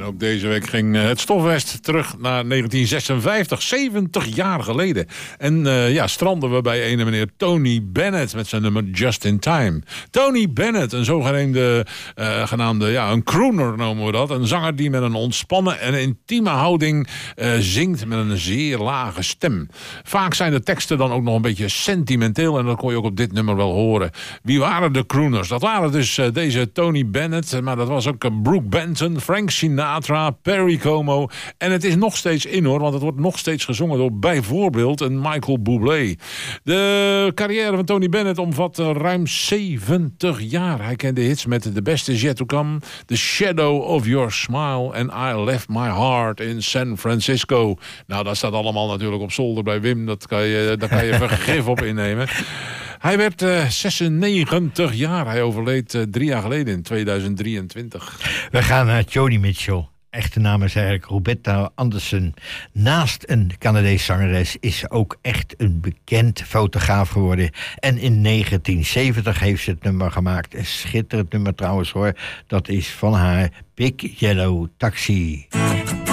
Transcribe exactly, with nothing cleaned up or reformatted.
ook deze week ging het Stofwest terug naar negentien zesenvijftig, zeventig jaar geleden. En uh, ja, stranden we bij ene meneer Tony Bennett met zijn nummer Just in Time. Tony Bennett, een zogenaamde, uh, genaamde, ja, een crooner noemen we dat. Een zanger die met een ontspannen en intieme houding uh, zingt met een zeer lage stem. Vaak zijn de teksten dan ook nog een beetje sentimenteel en dat kon je ook op dit nummer wel horen. Wie waren de crooners? Dat waren dus uh, deze Tony Bennett, maar dat was ook uh, Brooke Benton, Frank Sinatra, Perry Como. En het is nog steeds in hoor, want het wordt nog steeds gezongen door bijvoorbeeld een Michael Bublé. De carrière van Tony Bennett omvat uh, ruim zeventig jaar. Hij kende hits met The Best Is Yet To Come, The Shadow of Your Smile en I Left My Heart in San Francisco. Nou, dat staat allemaal natuurlijk op zolder bij Wim. Dat kan je, daar kan je vergif op innemen. Hij werd uh, zesennegentig jaar. Hij overleed uh, drie jaar geleden in tweeduizend drieëntwintig. We gaan naar Joni Mitchell. Echte naam is eigenlijk Roberta Anderson. Naast een Canadese zangeres is ze ook echt een bekend fotograaf geworden. En in negentien zeventig heeft ze het nummer gemaakt. Een schitterend nummer trouwens hoor. Dat is van haar Big Yellow Taxi.